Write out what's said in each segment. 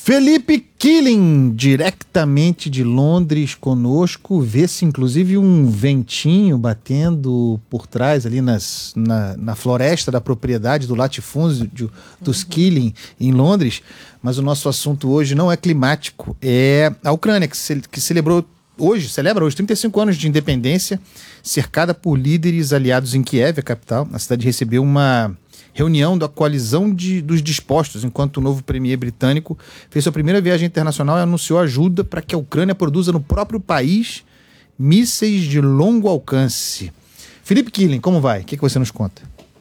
Felipe Killing, diretamente de Londres conosco, vê-se inclusive um ventinho batendo por trás ali na floresta da propriedade do latifúndio dos Killing em Londres, mas o nosso assunto hoje não é climático, é a Ucrânia, que celebra hoje 35 anos de independência, cercada por líderes aliados em Kiev, a capital. A cidade recebeu uma reunião da coalizão dos dispostos, enquanto o novo premier britânico fez sua primeira viagem internacional e anunciou ajuda para que a Ucrânia produza no próprio país mísseis de longo alcance. Felipe Killing, como vai? O que você nos conta?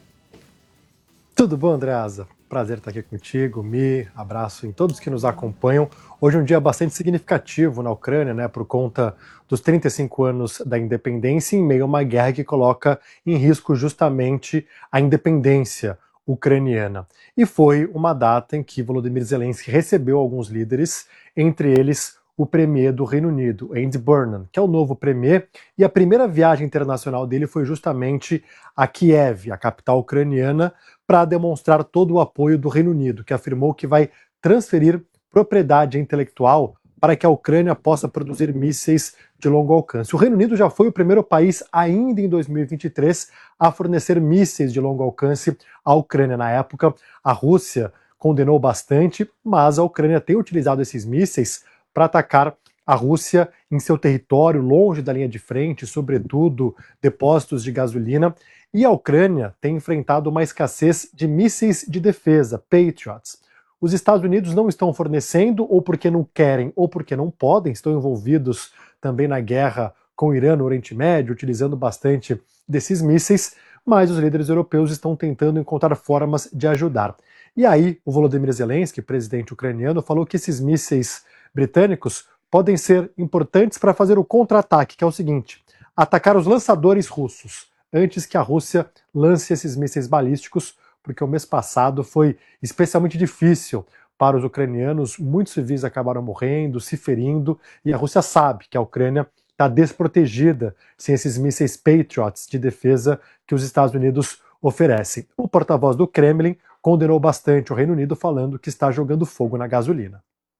Tudo bom, Andreasa? Prazer estar aqui contigo, Mi, abraço em todos que nos acompanham. Hoje é um dia bastante significativo na Ucrânia, né, por conta dos 35 anos da independência, em meio a uma guerra que coloca em risco justamente a independência ucraniana. E foi uma data em que Volodymyr Zelensky recebeu alguns líderes, entre eles o premier do Reino Unido, Andy Burnham, que é o novo premier, e a primeira viagem internacional dele foi justamente a Kiev, a capital ucraniana, para demonstrar todo o apoio do Reino Unido, que afirmou que vai transferir propriedade intelectual para que a Ucrânia possa produzir mísseis de longo alcance. O Reino Unido já foi o primeiro país, ainda em 2023, a fornecer mísseis de longo alcance à Ucrânia. Na época, a Rússia condenou bastante, mas a Ucrânia tem utilizado esses mísseis para atacar a Rússia em seu território, longe da linha de frente, sobretudo depósitos de gasolina. E a Ucrânia tem enfrentado uma escassez de mísseis de defesa, Patriots. Os Estados Unidos não estão fornecendo, ou porque não querem, ou porque não podem, estão envolvidos também na guerra com o Irã no Oriente Médio, utilizando bastante desses mísseis, mas os líderes europeus estão tentando encontrar formas de ajudar. E aí, o Volodymyr Zelensky, presidente ucraniano, falou que esses mísseis britânicos podem ser importantes para fazer o contra-ataque, que é o seguinte: atacar os lançadores russos, antes que a Rússia lance esses mísseis balísticos, porque o mês passado foi especialmente difícil para os ucranianos, muitos civis acabaram morrendo, se ferindo, e a Rússia sabe que a Ucrânia está desprotegida sem esses mísseis Patriots de defesa que os Estados Unidos oferecem. O porta-voz do Kremlin condenou bastante o Reino Unido, falando que está jogando fogo na gasolina.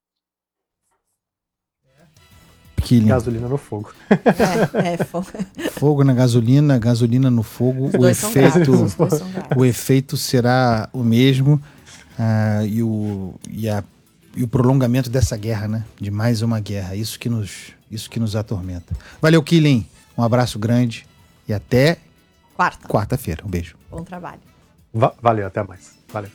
Killing. Gasolina no fogo. Fogo. Fogo na gasolina, gasolina no fogo. O efeito será o mesmo, e o prolongamento dessa guerra, né? De mais uma guerra. Isso que nos atormenta. Valeu, Killing. Um abraço grande e até quarta-feira. Um beijo. Bom trabalho. Valeu, até mais. Valeu.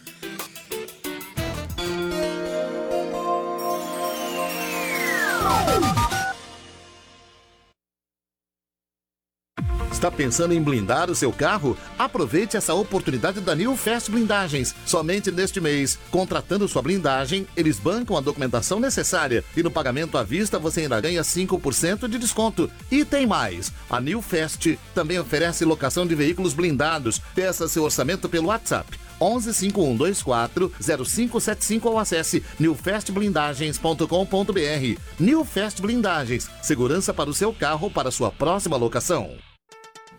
Está pensando em blindar o seu carro? Aproveite essa oportunidade da New Fast Blindagens. Somente neste mês, contratando sua blindagem, eles bancam a documentação necessária e no pagamento à vista você ainda ganha 5% de desconto. E tem mais! A New Fast também oferece locação de veículos blindados. Peça seu orçamento pelo WhatsApp 11 5124 0575 ou acesse newfastblindagens.com.br. New Fast Blindagens, segurança para o seu carro para sua próxima locação.